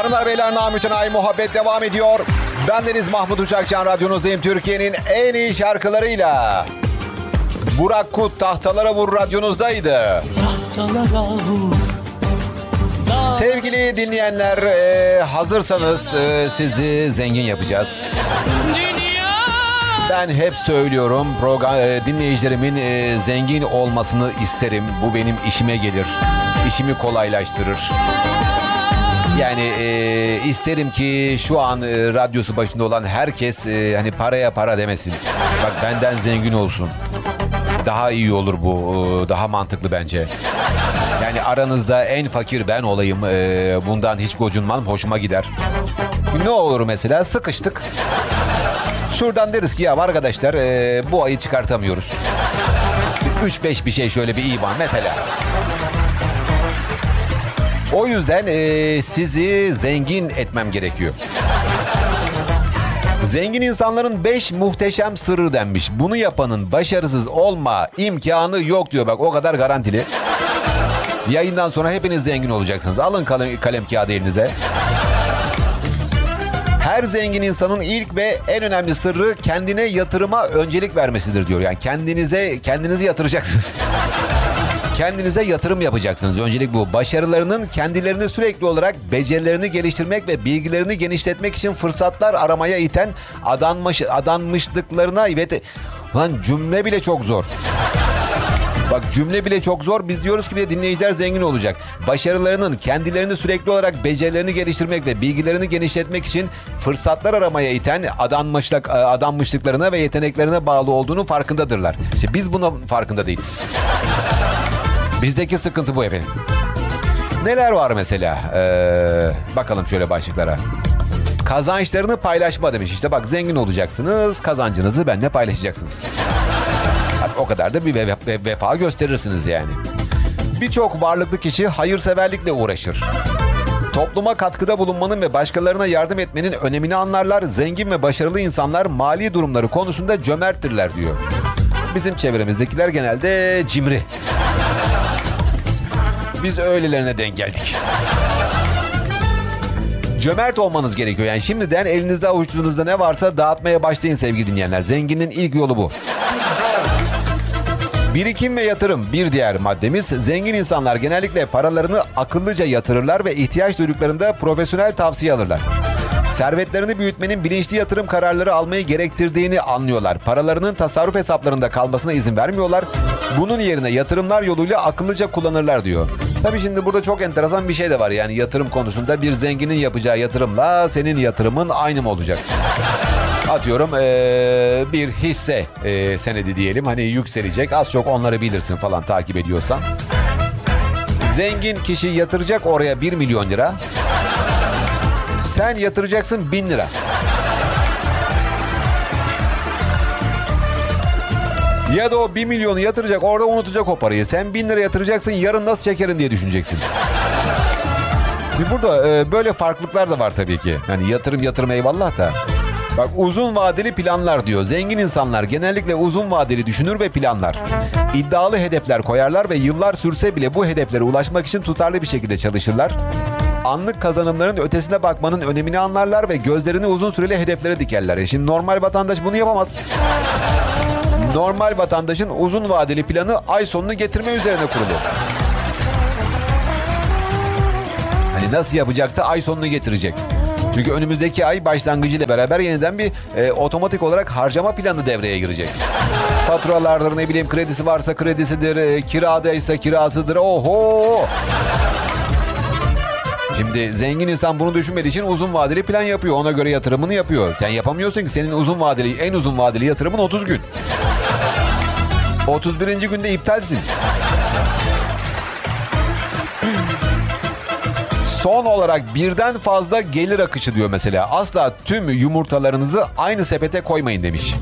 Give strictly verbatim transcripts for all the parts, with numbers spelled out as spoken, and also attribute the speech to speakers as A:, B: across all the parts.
A: Hanımlar beyler, namütenayi muhabbet devam ediyor. Bendeniz Mahmut Uçakcan, radyonuzdayım. Türkiye'nin en iyi şarkılarıyla. Burak Kut tahtalara vur radyonuzdaydı.
B: Tahtalara vur.
A: Sevgili dinleyenler, e, hazırsanız e, sizi zengin yapacağız. Ben hep söylüyorum, program e, dinleyicilerimin e, zengin olmasını isterim. Bu benim işime gelir. İşimi kolaylaştırır. Yani e, isterim ki şu an e, radyosu başında olan herkes e, hani paraya para demesin. Bak, benden zengin olsun. Daha iyi olur bu. E, daha mantıklı bence. Yani aranızda en fakir ben olayım. E, bundan hiç gocunmam. Hoşuma gider. Ne olur mesela, sıkıştık. Şuradan deriz ki ya arkadaşlar e, bu ayı çıkartamıyoruz. üç beş bir şey, şöyle bir iyi var mesela. O yüzden e, sizi zengin etmem gerekiyor. Zengin insanların beş muhteşem sırrı denmiş. Bunu yapanın başarısız olma imkanı yok diyor. Bak, o kadar garantili. Yayından sonra hepiniz zengin olacaksınız. Alın kalem, kalem kağıdı elinize. Her zengin insanın ilk ve en önemli sırrı kendine yatırıma öncelik vermesidir diyor. Yani kendinize kendinizi yatıracaksınız. Kendinize yatırım yapacaksınız. Öncelik bu. Başarılarının kendilerini sürekli olarak becerilerini geliştirmek ve bilgilerini genişletmek için fırsatlar aramaya iten adanmış, adanmışlıklarına evet. Lan cümle bile çok zor. Bak, cümle bile çok zor. Biz diyoruz ki bir de dinleyiciler zengin olacak. Başarılarının kendilerini sürekli olarak becerilerini geliştirmek ve bilgilerini genişletmek için fırsatlar aramaya iten adanmışlık, adanmışlıklarına ve yeteneklerine bağlı olduğunu farkındadırlar. İşte biz bunun farkında değiliz. Bizdeki sıkıntı bu efendim. Neler var mesela? Ee, bakalım şöyle başlıklara. Kazançlarını paylaşma demiş. İşte bak, zengin olacaksınız, kazancınızı benimle paylaşacaksınız. Bak, o kadar da bir ve- vefa gösterirsiniz yani. Birçok varlıklı kişi hayırseverlikle uğraşır. Topluma katkıda bulunmanın ve başkalarına yardım etmenin önemini anlarlar. Zengin ve başarılı insanlar mali durumları konusunda cömerttirler diyor. Bizim çevremizdekiler genelde cimri. Biz öylelerine denk geldik. Cömert olmanız gerekiyor. Yani şimdiden elinizde avucunuzda ne varsa dağıtmaya başlayın sevgili dinleyenler. Zenginin ilk yolu bu. Birikim ve yatırım bir diğer maddemiz. Zengin insanlar genellikle paralarını akıllıca yatırırlar ve ihtiyaç duyduklarında profesyonel tavsiye alırlar. Servetlerini büyütmenin bilinçli yatırım kararları almayı gerektirdiğini anlıyorlar. Paralarının tasarruf hesaplarında kalmasına izin vermiyorlar. Bunun yerine yatırımlar yoluyla akıllıca kullanırlar diyor. Tabii şimdi burada çok enteresan bir şey de var. Yani yatırım konusunda bir zenginin yapacağı yatırımla senin yatırımın aynı mı olacak? Atıyorum ee, bir hisse ee, senedi diyelim. Hani yükselecek, az çok onları bilirsin falan, takip ediyorsan. Zengin kişi yatıracak oraya bir milyon lira. Sen yatıracaksın bin lira. Ya da o bir milyonu yatıracak, orada unutacak o parayı. Sen bin lira yatıracaksın, yarın nasıl çekerim diye düşüneceksin. Şimdi burada e, böyle farklılıklar da var tabii ki. Yani yatırım yatırım eyvallah da. Bak, uzun vadeli planlar diyor. Zengin insanlar genellikle uzun vadeli düşünür ve planlar. İddialı hedefler koyarlar ve yıllar sürse bile bu hedeflere ulaşmak için tutarlı bir şekilde çalışırlar. Anlık kazanımların ötesine bakmanın önemini anlarlar ve gözlerini uzun süreli hedeflere dikerler. E şimdi normal vatandaş bunu yapamaz. Normal vatandaşın uzun vadeli planı ay sonunu getirme üzerine kurulu. Hani nasıl yapacak da ay sonunu getirecek? Çünkü önümüzdeki ay başlangıcıyla beraber yeniden bir e, otomatik olarak harcama planı devreye girecek. Faturalardır, ne bileyim, kredisi varsa kredisidir, e, kiradaysa kirasıdır. Oho! Şimdi zengin insan bunu düşünmediği için uzun vadeli plan yapıyor. Ona göre yatırımını yapıyor. Sen yapamıyorsun ki, senin uzun vadeli, en uzun vadeli yatırımın otuz gün. otuz birinci günde iptalsin. Son olarak birden fazla gelir akışı diyor mesela. Asla tüm yumurtalarınızı aynı sepete koymayın demiş.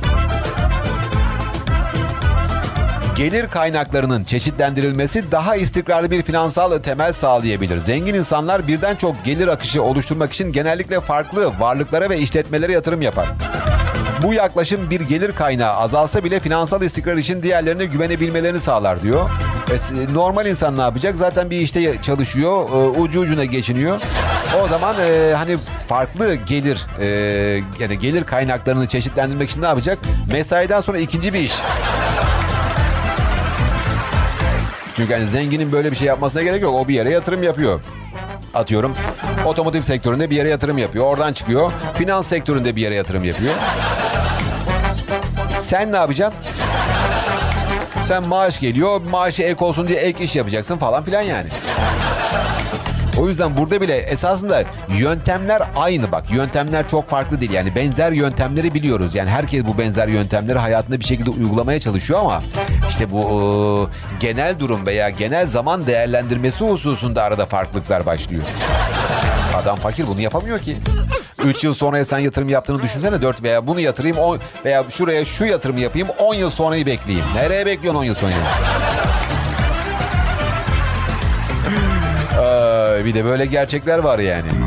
A: Gelir kaynaklarının çeşitlendirilmesi daha istikrarlı bir finansal temel sağlayabilir. Zengin insanlar birden çok gelir akışı oluşturmak için genellikle farklı varlıklara ve işletmelere yatırım yapar. Bu yaklaşım bir gelir kaynağı azalsa bile finansal istikrar için diğerlerine güvenebilmelerini sağlar diyor. E, normal insan ne yapacak? Zaten bir işte çalışıyor, e, ucu ucuna geçiniyor. O zaman e, hani farklı gelir e, yani gelir kaynaklarını çeşitlendirmek için ne yapacak? Mesaiden sonra ikinci bir iş. Çünkü hani zenginin böyle bir şey yapmasına gerek yok. O bir yere yatırım yapıyor. Atıyorum otomotiv sektöründe bir yere yatırım yapıyor. Oradan çıkıyor. Finans sektöründe bir yere yatırım yapıyor. Sen ne yapacaksın? Sen maaş geliyor. Maaşı ek olsun diye ek iş yapacaksın falan filan yani. O yüzden burada bile esasında yöntemler aynı bak. Yöntemler çok farklı değil. Yani benzer yöntemleri biliyoruz. Yani herkes bu benzer yöntemleri hayatında bir şekilde uygulamaya çalışıyor ama işte bu e, genel durum veya genel zaman değerlendirmesi hususunda arada farklılıklar başlıyor. Adam fakir, bunu yapamıyor ki. üç yıl sonraya sen yatırım yaptığını düşünsene. dört veya bunu yatırayım on, veya şuraya şu yatırımı yapayım on yıl sonrayı bekleyeyim. Nereye bekliyorsun on yıl sonrayı? Ee, bir de böyle gerçekler var yani.